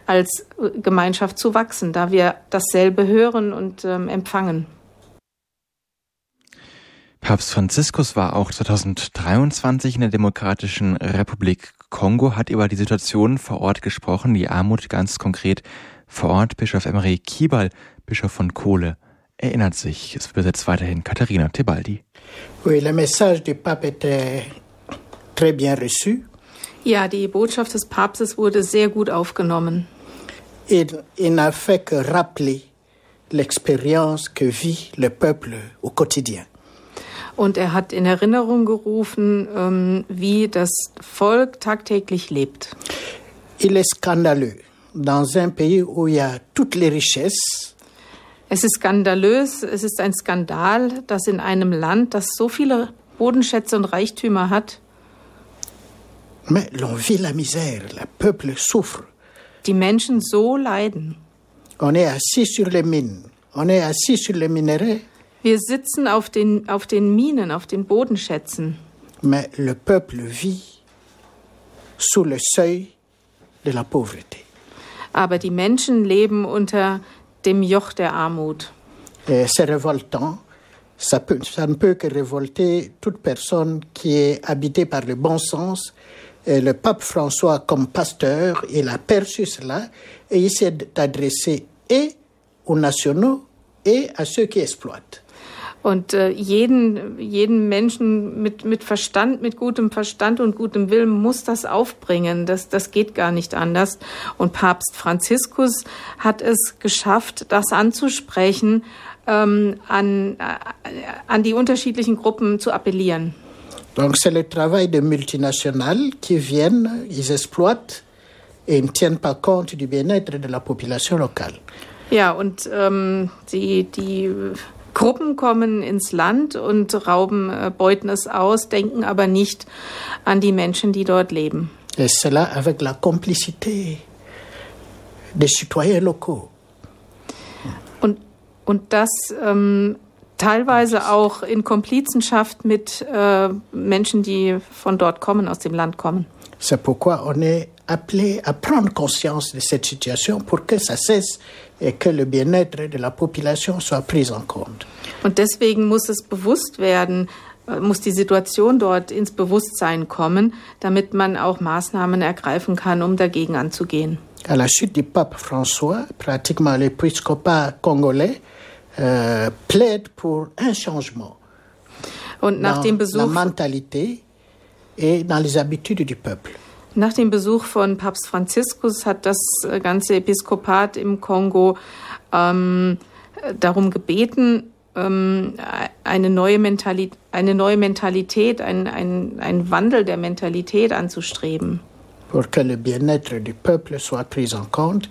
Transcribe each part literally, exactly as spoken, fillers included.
als Gemeinschaft zu wachsen, da wir dasselbe hören und ähm, empfangen. Papst Franziskus war auch zweitausenddreiundzwanzig in der Demokratischen Republik Kongo, hat über die Situation vor Ort gesprochen, die Armut ganz konkret vor Ort. Bischof Emery Kibal, Bischof von Kole, erinnert sich. Es übersetzt weiterhin Katharina Tebaldi. Oui, le message du pape était très bien reçu. Ja, die Botschaft des Papstes wurde sehr gut aufgenommen. Il, il n'a fait que rappeler l'expérience que vit le peuple au quotidien. Und er hat in Erinnerung gerufen, ähm, wie das Volk tagtäglich lebt. Il est scandaleux dans un pays où il y a toutes les richesses. Es ist skandalös, es ist ein Skandal, dass in einem Land, das so viele Bodenschätze und Reichtümer hat, mais l'on vit la misère, le peuple souffre. Die Menschen so leiden. On est assis sur les mines, on est assis sur les minerais. Wir sitzen auf den, auf den Minen, auf den Bodenschätzen. Mais le peuple vit sous le seuil de la pauvreté. Aber die Menschen leben unter dem Joch der Armut. Et c'est révoltant. Ça, peut, ça ne peut que révolter toute personne qui est habitée par le bon sens. Et le pape François, comme pasteur, il a perçu cela et il s'est adressé et aux nationaux et à ceux qui exploitent. Und äh, jeden, jeden Menschen mit, mit Verstand, mit gutem Verstand und gutem Willen muss das aufbringen. Das, das geht gar nicht anders. Und Papst Franziskus hat es geschafft, das anzusprechen, ähm, an, äh, an die unterschiedlichen Gruppen zu appellieren. Donc c'est le travail de multinationales qui viennent, ils exploitent et ils ne tiennent pas compte du bien-être de la population locale. Ja, und ähm, die, die Gruppen kommen ins Land und rauben, äh, beuten es aus, denken aber nicht an die Menschen, die dort leben. Et cela avec la complicité des citoyens locaux. Und, und das ähm, teilweise auch in Komplizenschaft mit äh, Menschen, die von dort kommen, aus dem Land kommen. C'est pourquoi on est appelé à prendre conscience de cette situation pour que ça cesse et que le bien-être de la population soit pris en compte. Und deswegen muss es bewusst werden, muss die Situation dort ins Bewusstsein kommen, damit man auch Maßnahmen ergreifen kann, um dagegen anzugehen. À la chute du pape François, pratiquement l'épiscopat congolais euh, plaide pour un changement Und nach dans dem Besuch la mentalité et dans les habitudes du peuple. Nach dem Besuch von Papst Franziskus hat das ganze Episkopat im Kongo ähm, darum gebeten, ähm, eine neue Mentalität, eine neue Mentalität, ein, ein, ein Wandel der Mentalität anzustreben. Pour que le bien-être du peuple soit pris en compte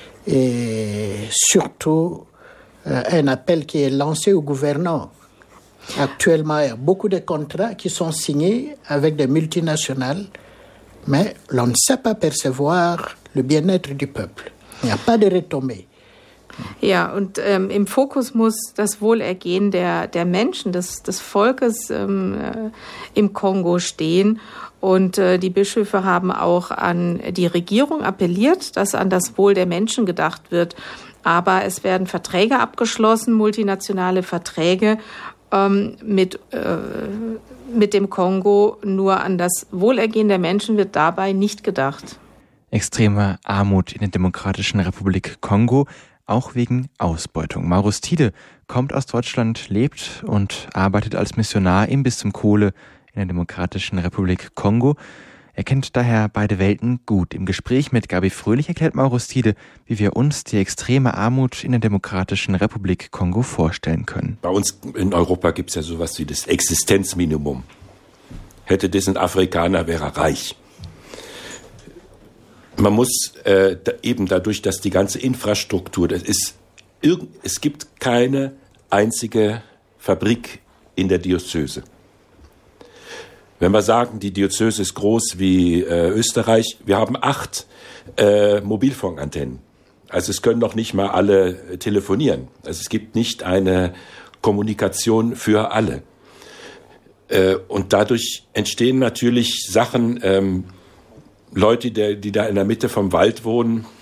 et surtout euh, un appel qui est lancé aux gouvernants. Actuellement, il y a beaucoup de contrats qui sont signés avec des multinationales. Mais l'on ne sait pas percevoir le bien-être du peuple. Il n'y a pas de retombées. Ja, und ähm, im Fokus muss das Wohlergehen der, der Menschen, des, des Volkes ähm, äh, im Kongo stehen. Und äh, die Bischöfe haben auch an die Regierung appelliert, dass an das Wohl der Menschen gedacht wird. Aber es werden Verträge abgeschlossen, multinationale Verträge ähm, mit äh, mit dem Kongo, nur an das Wohlergehen der Menschen wird dabei nicht gedacht. Extreme Armut in der Demokratischen Republik Kongo, auch wegen Ausbeutung. Maurus Tiede kommt aus Deutschland, lebt und arbeitet als Missionar im Bistum Kole in der Demokratischen Republik Kongo. Er kennt daher beide Welten gut. Im Gespräch mit Gabi Fröhlich erklärt Maurus Tiede, wie wir uns die extreme Armut in der Demokratischen Republik Kongo vorstellen können. Bei uns in Europa gibt es ja sowas wie das Existenzminimum. Hätte das ein Afrikaner, wäre er reich. Man muss äh, da eben dadurch, dass die ganze Infrastruktur, das ist, irgend, es gibt keine einzige Fabrik in der Diözese. Wenn wir sagen, die Diözese ist groß wie äh, Österreich, wir haben acht äh, Mobilfunkantennen. Also es können noch nicht mal alle äh, telefonieren. Also es gibt nicht eine Kommunikation für alle. Äh, und dadurch entstehen natürlich Sachen, ähm, Leute, die, die da in der Mitte vom Wald wohnen,